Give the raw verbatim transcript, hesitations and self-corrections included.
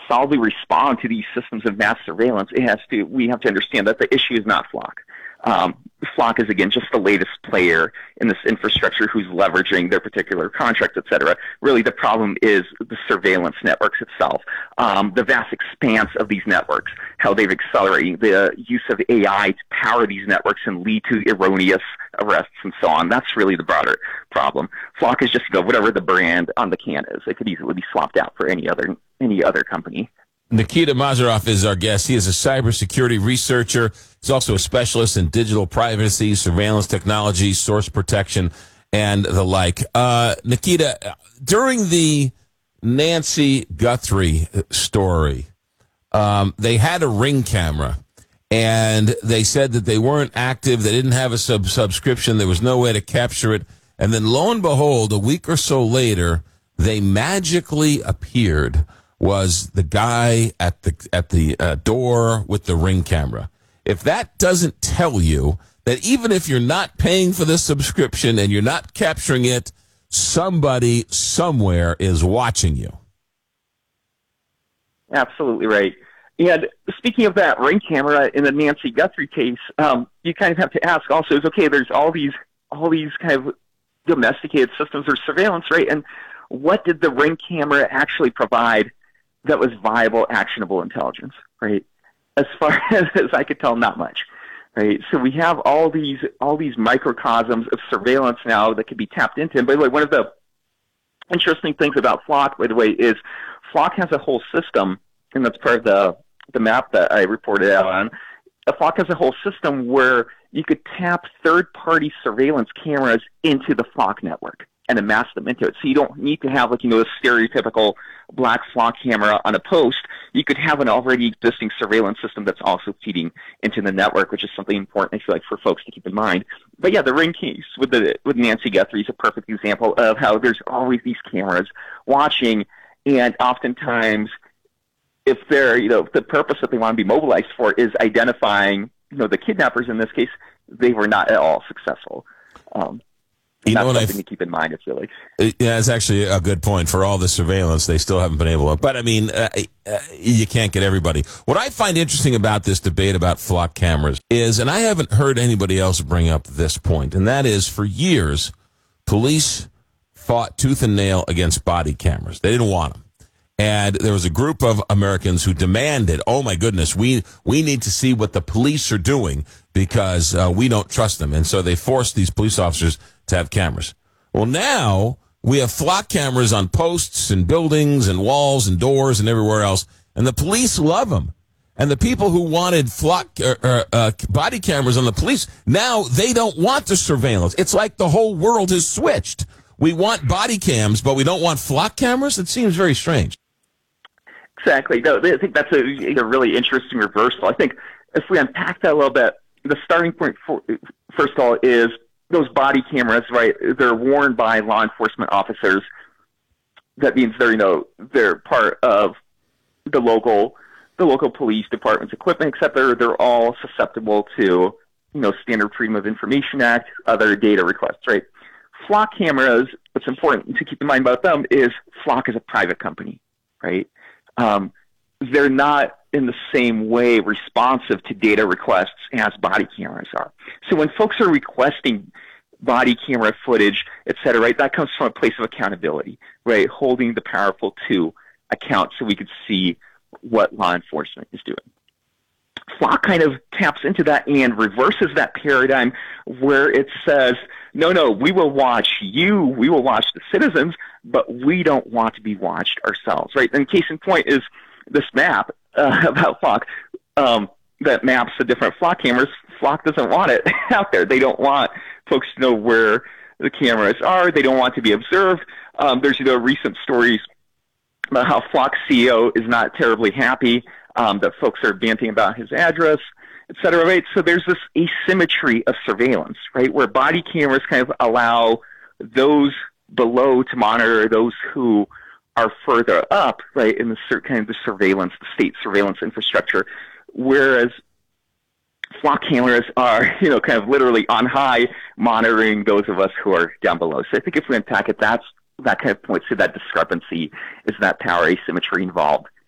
solidly respond to these systems of mass surveillance, it has to. We have to understand that the issue is not Flock. Um, Flock is, again, just the latest player in this infrastructure who's leveraging their particular contracts, et cetera. Really, the problem is the surveillance networks itself, um, the vast expanse of these networks, how they've accelerated the use of A I to power these networks and lead to erroneous arrests and so on. That's really the broader problem. Flock is just, you know, whatever the brand on the can is. It could easily be swapped out for any other any other company. Nikita Masaroff is our guest. He is a cybersecurity researcher. He's also a specialist in digital privacy, surveillance technology, source protection, and the like. Uh, Nikita, during the Nancy Guthrie story, um, they had a Ring camera, and they said that they weren't active. They didn't have a sub subscription. There was no way to capture it. And then, lo and behold, a week or so later, they magically appeared. Was the guy at the at the uh, door with the Ring camera. If that doesn't tell you that even if you're not paying for this subscription and you're not capturing it, somebody somewhere is watching you. Absolutely right. And speaking of that Ring camera in the Nancy Guthrie case, um, you kind of have to ask also is, okay, there's all these all these kind of domesticated systems or surveillance, right? And what did the Ring camera actually provide that was viable, actionable intelligence, right? As far as, as I could tell, not much, right? So we have all these all these microcosms of surveillance now that could be tapped into. And by the way, one of the interesting things about Flock, by the way, is Flock has a whole system, and that's part of the the map that I reported out on. Flock has a whole system where you could tap third-party surveillance cameras into the Flock network and amass them into it. So you don't need to have, like, you know, a stereotypical black Flock camera on a post. You could have an already existing surveillance system that's also feeding into the network, which is something important, I feel like, for folks to keep in mind. But yeah, the Ring case with the with Nancy Guthrie is a perfect example of how there's always these cameras watching, and oftentimes, if they're, you know, the purpose that they want to be mobilized for is identifying, you know, the kidnappers in this case, they were not at all successful. Um, You That's know what something I to keep in mind, I feel like. Yeah, it's actually a good point. For all the surveillance, they still haven't been able to. But, I mean, uh, uh, you can't get everybody. What I find interesting about this debate about Flock cameras is, and I haven't heard anybody else bring up this point, and that is, for years, police fought tooth and nail against body cameras. They didn't want them. And there was a group of Americans who demanded, oh, my goodness, we, we need to see what the police are doing because uh, we don't trust them. And so they forced these police officers to have cameras. Well, now we have Flock cameras on posts and buildings and walls and doors and everywhere else, and the police love them. And the people who wanted Flock uh, uh, uh, body cameras on the police, now they don't want the surveillance. It's like the whole world has switched. We want body cams, but we don't want Flock cameras? It seems very strange. Exactly. No, I think that's a, a really interesting reversal. I think if we unpack that a little bit, the starting point, for, first of all, is those body cameras, right? They're worn by law enforcement officers. That means they're, you know, they're part of the local, the local police department's equipment, except they're, they're all susceptible to, you know, Standard Freedom of Information Act, other data requests, right? Flock cameras, what's important to keep in mind about them is Flock is a private company, right? Um, they're not in the same way responsive to data requests as body cameras are. So when folks are requesting body camera footage, et cetera, right, that comes from a place of accountability, right, holding the powerful to account so we could see what law enforcement is doing. Flock kind of taps into that and reverses that paradigm where it says, no, no, we will watch you, we will watch the citizens, but we don't want to be watched ourselves, right? And case in point is this map uh, about Flock um, that maps the different Flock cameras. Flock doesn't want it out there. They don't want folks to know where the cameras are. They don't want to be observed. Um, there's, you know, recent stories about how Flock C E O is not terribly happy, um, that folks are banting about his address, et cetera, right? So there's this asymmetry of surveillance, right, where body cameras kind of allow those below to monitor those who are further up, right, in the kind of the surveillance, the state surveillance infrastructure, whereas Flock cameras are, you know, kind of literally on high, monitoring those of us who are down below. So I think if we unpack it, that's that kind of points to that discrepancy, is that power asymmetry involved